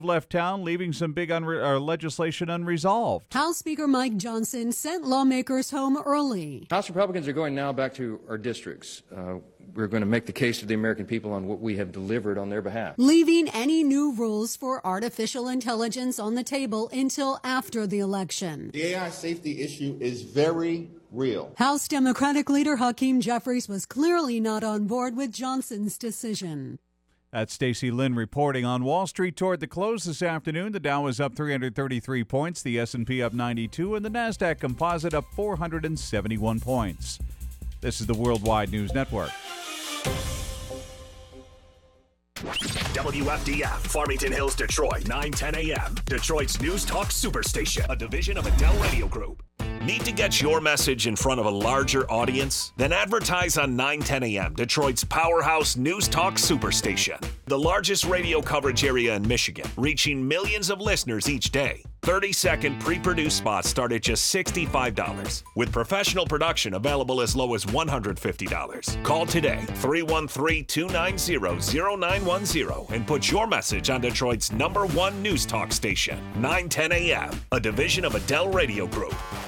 left town, leaving some big legislation unresolved. House Speaker Mike Johnson sent lawmakers home early. House Republicans are going now back to our districts. We're going to make the case to the American people on what we have delivered on their behalf. Leaving any new rules for artificial intelligence on the table until after the election. The AI safety issue is very real. House Democratic leader Hakeem Jeffries was clearly not on board with Johnson's decision. That's Stacey Lynn reporting. On Wall Street toward the close this afternoon. The Dow is up 333 points, the S&P up 92, and the NASDAQ Composite up 471 points. This is the Worldwide News Network. WFDF, Farmington Hills, Detroit, 9:10 a.m. Detroit's News Talk Superstation, a division of Adele Radio Group. Need to get your message in front of a larger audience? Then advertise on 9:10 a.m., Detroit's powerhouse News Talk Superstation. The largest radio coverage area in Michigan, reaching millions of listeners each day. 30-second pre-produced spots start at just $65, with professional production available as low as $150. Call today, 313-290-0910, and put your message on Detroit's #1 news talk station, 910 a.m., a division of Adele Radio Group.